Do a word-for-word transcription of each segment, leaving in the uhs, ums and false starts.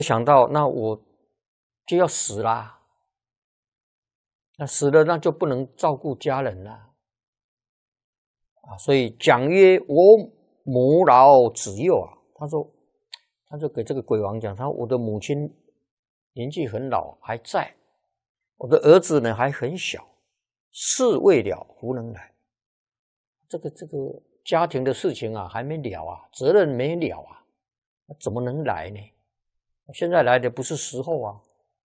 想到那我就要死啦，那死了那就不能照顾家人了啊！所以讲曰：“我母老子幼啊。”他说，他就给这个鬼王讲，他说我的母亲年纪很老还在，我的儿子呢还很小，事未了，胡能来？这个这个家庭的事情啊还没了啊，责任没了啊，怎么能来呢？现在来的不是时候啊！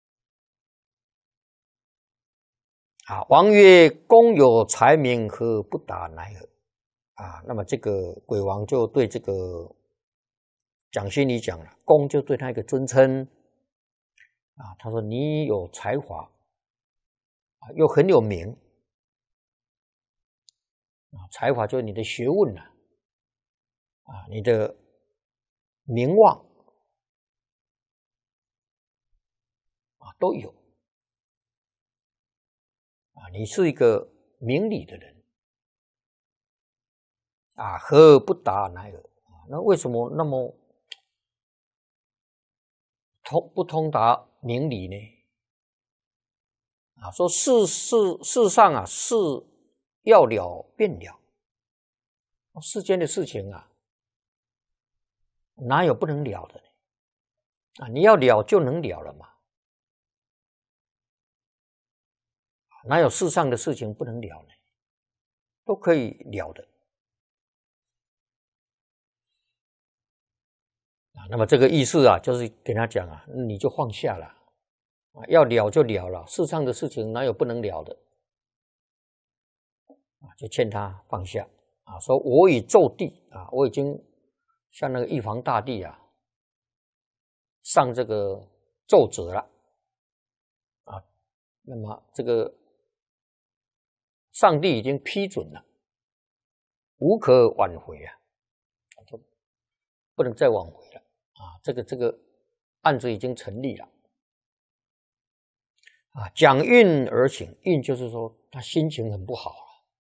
啊，王曰：“公有才名，何不达乃尔？”啊，那么这个鬼王就对这个蒋勋礼讲了，公就对他一个尊称啊，他说：“你有才华啊，又很有名啊，才华就是你的学问呐，啊，你的名望啊都有啊，你是一个明理的人啊，何不达乃尔？啊，那为什么那么通不通达明理呢？啊，说世世世上啊，事要了便了，世间的事情啊，哪有不能了的呢？啊，你要了就能了了嘛，哪有世上的事情不能了呢？都可以了的。啊，那么这个意思啊，就是跟他讲啊，你就放下了，啊，要了就了了，世上的事情哪有不能了的？啊，就劝他放下啊，说我已奏帝啊，我已经向那个玉皇大帝啊上这个奏折了啊，那么这个上帝已经批准了，无可挽回啊，就不能再挽回了啊，这个这个案子已经成立了啊。讲运而行，运就是说他心情很不好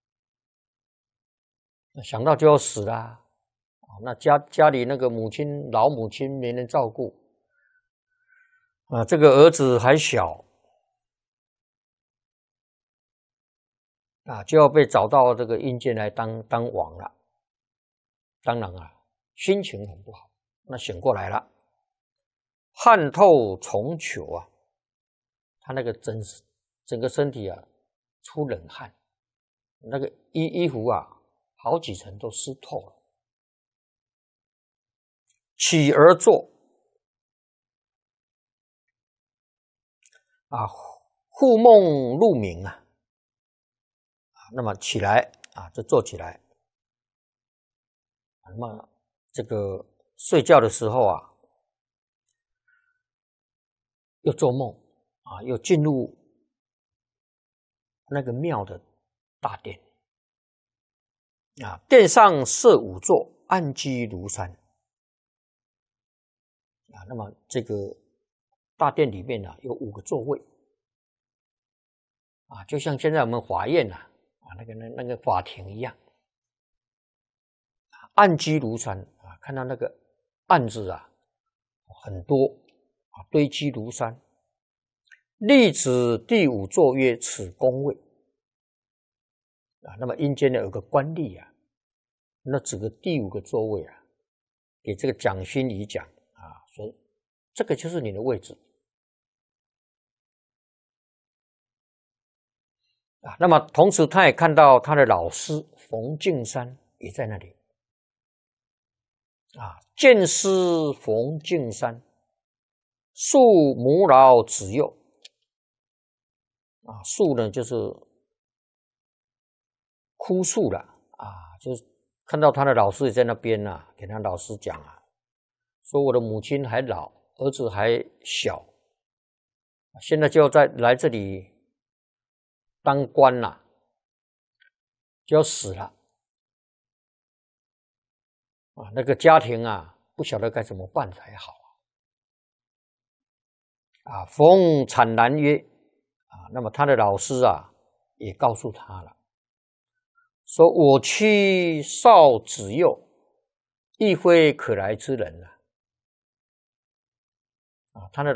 了，想到就要死啦。那家家里那个母亲老母亲没人照顾啊，这个儿子还小啊，就要被找到这个阴间来当当王了。当然啊，心情很不好。那醒过来了，汗透重裘啊，他那个整整个身体啊出冷汗，那个衣衣服啊好几层都湿透了。起而坐啊，复梦入冥啊，那么起来啊，就坐起来。那么这个睡觉的时候啊，又做梦啊，又进入那个庙的大殿啊，殿上设五座，安居如山啊。那么这个大殿里面呢、啊，有五个座位啊，就像现在我们法院啊啊那个那那个法庭一样，案居如山啊，看到那个案子啊很多啊，堆积如山。立指第五座曰：“此宫位。”啊，那么阴间呢有个官吏啊，那指个第五个座位啊，给这个蒋勋礼讲啊，说这个就是你的位置啊。那么同时他也看到他的老师冯敬山也在那里啊，见师冯敬山，述母老子幼啊，述呢就是哭诉了啊，就是看到他的老师也在那边啊，给他老师讲啊，说我的母亲还老，儿子还小，现在就要再来这里当官了，就要死了啊！那个家庭啊，不晓得该怎么办才好啊！冯惨然曰：“啊，那么他的老师啊，也告诉他了，说我妻少子幼，亦非可来之人啊！ 啊，他的